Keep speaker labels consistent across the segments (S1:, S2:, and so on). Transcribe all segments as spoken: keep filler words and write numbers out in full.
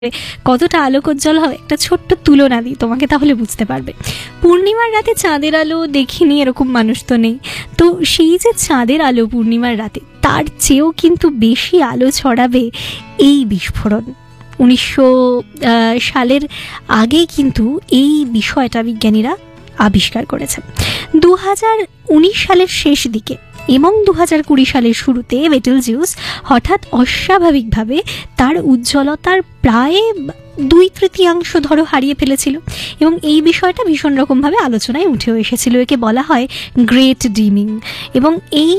S1: কতটা আলোকোজ্জ্বল হয় একটা ছোট্ট তুলনা দিই তোমাকে, তাহলে বুঝতে পারবে। পূর্ণিমার রাতে চাঁদের আলো দেখিনি এরকম মানুষ তো নেই। তো সেই যে চাঁদের আলো পূর্ণিমার রাতে, তার চেয়েও কিন্তু বেশি আলো ছড়াবে এই বিস্ফোরণ। উনিশশো সালের আগেই কিন্তু এই বিষয়টা বিজ্ঞানীরা আবিষ্কার করেছেন। দু হাজার উনিশ সালের শেষ দিকে এবং দু হাজার কুড়ি সালের শুরুতে বেটেলজিউস হঠাৎ অস্বাভাবিকভাবে তার উজ্জ্বলতার প্রায় দুই তৃতীয়াংশ ধরো হারিয়ে ফেলেছিল, এবং এই বিষয়টা ভীষণ রকমভাবে আলোচনায় উঠেও এসেছিল। একে বলা হয় গ্রেট ডিমিং, এবং এই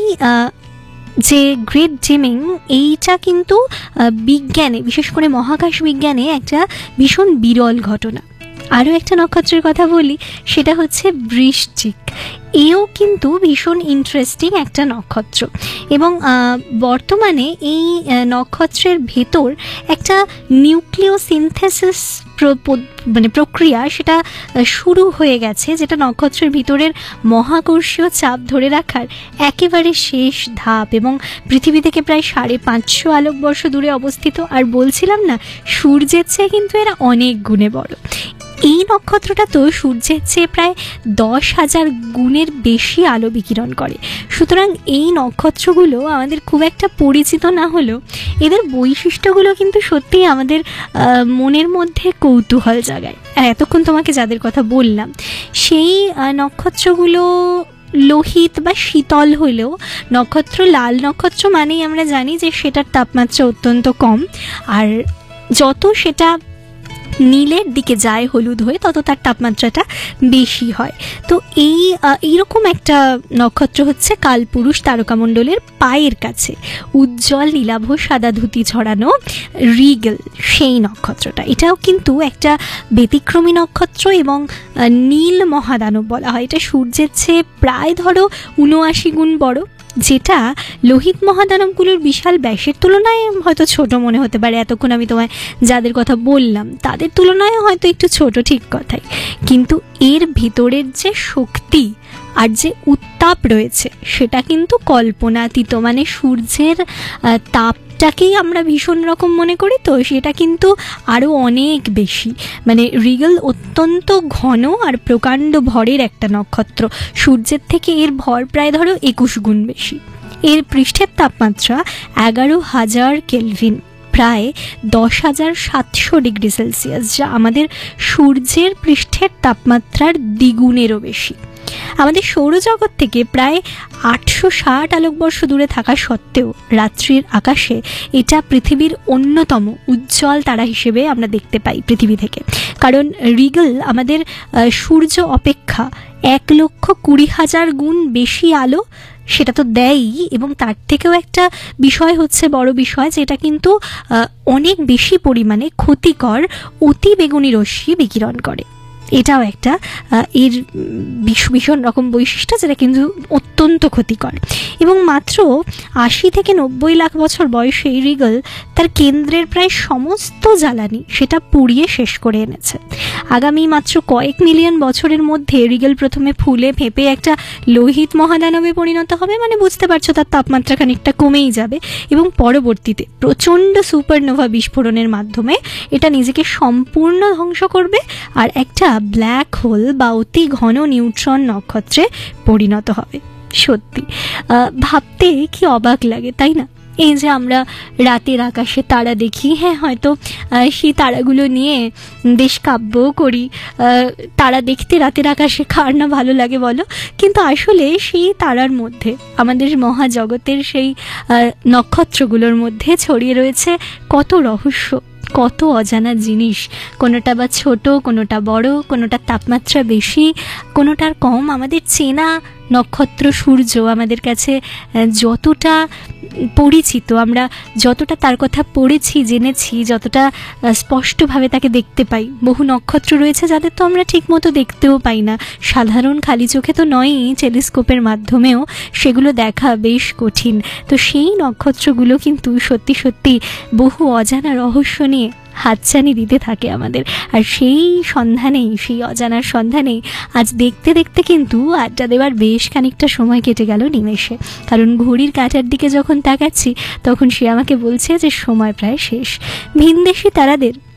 S1: যে গ্রেট ডিমিং এইটা কিন্তু বিজ্ঞানে, বিশেষ করে মহাকাশ বিজ্ঞানে একটা ভীষণ বিরল ঘটনা। আরও একটা নক্ষত্রের কথা বলি, সেটা হচ্ছে বৃশ্চিক। এও কিন্তু ভীষণ ইন্টারেস্টিং একটা নক্ষত্র, এবং বর্তমানে এই নক্ষত্রের ভেতর একটা নিউক্লিওসিনথেসিস মানে প্রক্রিয়া সেটা শুরু হয়ে গেছে, যেটা নক্ষত্রের ভিতরের মহাকর্ষীয় চাপ ধরে রাখার একেবারে শেষ ধাপ, এবং পৃথিবী থেকে প্রায় সাড়ে পাঁচশো আলোকবর্ষ দূরে অবস্থিত। আর বলছিলাম না, সূর্যের চেয়ে কিন্তু এরা অনেক গুণে বড়। এই নক্ষত্রটা তো সূর্যের চেয়ে প্রায় দশ হাজার গুণের বেশি আলো বিকিরণ করে। সুতরাং এই নক্ষত্রগুলো আমাদের খুব একটা পরিচিত না হলেও এদের বৈশিষ্ট্যগুলো কিন্তু সত্যিই আমাদের মনের মধ্যে কৌতূহল জাগায়। আর এতক্ষণ তোমাকে যাদের কথা বললাম, সেই নক্ষত্রগুলো লোহিত বা শীতল হলেও নক্ষত্র লাল নক্ষত্র মানেই আমরা জানি যে সেটার তাপমাত্রা অত্যন্ত কম, আর যত সেটা নীলের দিকে যায় হলুদ হয়ে, তত তার তাপমাত্রাটা বেশি হয়। তো এই এইরকম একটা নক্ষত্র হচ্ছে কালপুরুষ তারকামণ্ডলের পায়ের কাছে উজ্জ্বল নীলাভ সাদা ধুতি ছড়ানো রিগেল, সেই নক্ষত্রটা। এটাও কিন্তু একটা ব্যতিক্রমী নক্ষত্র এবং নীল মহাদানব বলা হয়। এটা সূর্যের চেয়ে প্রায় ধরো উনআশি গুণ বড়, যেটা লোহিত মহাদানবগুলোর বিশাল ব্যাসের তুলনায় হয়তো ছোট মনে হতে পারে। এতক্ষণ আমি তোমায় যাদের কথা বললাম তাদের তুলনায় হয়তো একটু ছোট, ঠিক কথাই, কিন্তু এর ভিতরের যে শক্তি আর যে উত্তাপ রয়েছে সেটা কিন্তু কল্পনাতীত। মানে সূর্যের তাপটাকেই আমরা ভীষণ রকম মনে করি, তো সেটা কিন্তু আরও অনেক বেশি। মানে রিগেল অত্যন্ত ঘন আর প্রকাণ্ড ভরের একটা নক্ষত্র। সূর্যের থেকে এর ভর প্রায় ধরো একুশ গুণ বেশি। এর পৃষ্ঠের তাপমাত্রা এগারো হাজার কেলভিন, প্রায় দশ হাজার সাতশো ডিগ্রি সেলসিয়াস, যা আমাদের সূর্যের পৃষ্ঠের তাপমাত্রার দ্বিগুণেরও বেশি। আমাদের সৌরজগৎ থেকে প্রায় আটশো ষাট আলোকবর্ষ দূরে থাকা সত্ত্বেও রাত্রির আকাশে এটা পৃথিবীর অন্যতম উজ্জ্বল তারা হিসেবে আমরা দেখতে পাই পৃথিবী থেকে। কারণ রিগেল আমাদের সূর্য অপেক্ষা এক লক্ষ কুড়ি হাজার গুণ বেশি আলো সেটা তো দেয়ই, এবং তার থেকেও একটা বিষয় হচ্ছে বড় বিষয়, যেটা কিন্তু অনেক বেশি পরিমাণে ক্ষতিকর অতি বেগুনি রশ্মি বিকিরণ করে। এটাও একটা এর ভীষণ রকম বৈশিষ্ট্য, যেটা কিন্তু অত্যন্ত ক্ষতিকর। এবং মাত্র আশি থেকে নব্বই লাখ বছর বয়সে রিগেল তার কেন্দ্রের প্রায় সমস্ত জ্বালানি সেটা পুড়িয়ে শেষ করে এনেছে। আগামী মাত্র কয়েক মিলিয়ন বছরের মধ্যে রিগেল প্রথমে ফুলে ফেঁপে একটা লোহিত মহাদানবে পরিণত হবে, মানে বুঝতে পারছো তার তাপমাত্রা খানিকটা কমেই যাবে, এবং পরবর্তীতে প্রচণ্ড সুপারনোভা বিস্ফোরণের মাধ্যমে এটা নিজেকে সম্পূর্ণ ধ্বংস করবে আর একটা ব্ল্যাক হোল বা অতি ঘন নিউট্রন নক্ষত্রে পরিণত হবে। সত্যি ভাবতে কি অবাক লাগে, তাই না? এই যে আমরা রাতের আকাশে তারা দেখি, হ্যাঁ হয়তো সেই তারাগুলো নিয়ে বেশ কাব্যও করি। তারা দেখতে রাতের আকাশে কার না ভালো লাগে বলো? কিন্তু আসলে সেই তারার মধ্যে, আমাদের মহাজগতের সেই নক্ষত্রগুলোর মধ্যে ছড়িয়ে রয়েছে কত রহস্য, কত অজানা জিনিস। কোনোটা বা ছোট, কোনোটা বড়, কোনোটার তাপমাত্রা বেশি, কোনোটার কম। আমাদের চেনা নক্ষত্র সূর্য আমাদের কাছে যতটা পরিচিত, আমরা যতটা তার কথা পড়েছি, জেনেছি, যতটা স্পষ্টভাবে তাকে দেখতে পাই, বহু নক্ষত্র রয়েছে যাদের তো আমরা ঠিক মতো দেখতেও পাই না। সাধারণ খালি চোখে তো নয়ই, টেলিস্কোপের মাধ্যমেও সেগুলো দেখা বেশ কঠিন। তো সেই নক্ষত্রগুলো কিন্তু সত্যি সত্যি বহু অজানা রহস্য নিয়ে হাতছানি দিতে থাকে আমাদের। আর সেই সন্ধানেই, সেই অজানার সন্ধানেই আজ দেখতে দেখতে কিন্তু আড্ডা দেওয়ার বেশ খানিকটা সময় কেটে গেল নিমেষে। কারণ ঘড়ির কাঁটার দিকে যখন তাকাচ্ছি তখন সে আমাকে বলছে যে সময় প্রায় শেষ। ভিনদেশি তারাদের